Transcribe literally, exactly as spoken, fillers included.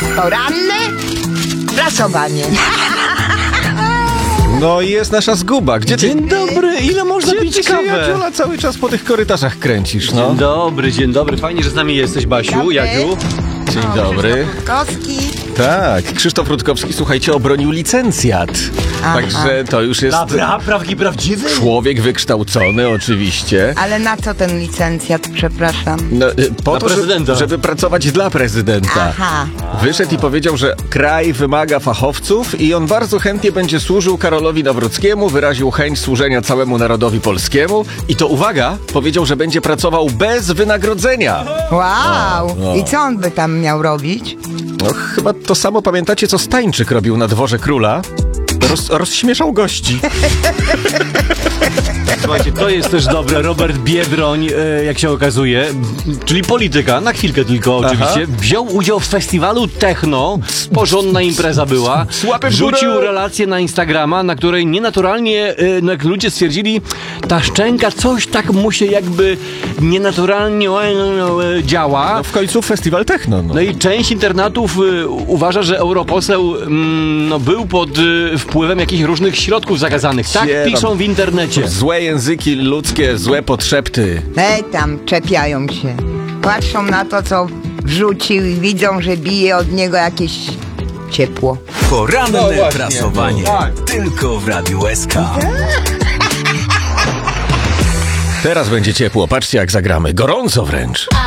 Poranne prasowanie. No i jest nasza zguba. Gdzie ty... Dzień dobry, ile można Gdzie pić ty się, kawę? Jadziola, cały czas po tych korytarzach kręcisz, no? Dzień dobry, dzień dobry. Fajnie, że z nami jesteś, Basiu. Dobry. Jadziu. Dzień O, dobry. Krzysztof Rutkowski. Tak, Krzysztof Rutkowski, słuchajcie, obronił licencjat. Aha. Także to już jest Dobra, prawki prawdziwy? człowiek wykształcony, oczywiście. Ale na co ten licencjat, przepraszam? No, y, po Na to, żeby, prezydenta. żeby pracować dla prezydenta. Aha. Wyszedł i powiedział, że kraj wymaga fachowców i on bardzo chętnie będzie służył Karolowi Nawrockiemu, wyraził chęć służenia całemu narodowi polskiemu i to, uwaga, powiedział, że będzie pracował bez wynagrodzenia. Wow. no. I co on by tam miał robić? No chyba to samo pamiętacie, co Stańczyk robił na dworze króla? Roz, rozśmieszał gości. Słuchajcie, to jest też dobre. Robert Biedroń, e, jak się okazuje, czyli polityka, na chwilkę tylko oczywiście, Aha. wziął udział w festiwalu techno. Porządna impreza była. Łapy w górę! Wrzucił relację na Instagrama, na której nienaturalnie, e, no jak ludzie stwierdzili, ta szczęka coś tak mu się jakby nienaturalnie e, działa. No w końcu festiwal techno. No. No i część internatów y, uważa, że europoseł mm, no, był pod y, wpływem jakichś różnych środków zakazanych. Tak Cie, piszą tam- w internecie. Złe języki ludzkie, złe podszepty. Ej, tam czepiają się. Patrzą na to, co wrzucił i widzą, że bije od niego jakieś ciepło. Poranne No właśnie, prasowanie. no tak. Tylko w Radiu S K. Teraz będzie ciepło, patrzcie jak zagramy. Gorąco wręcz.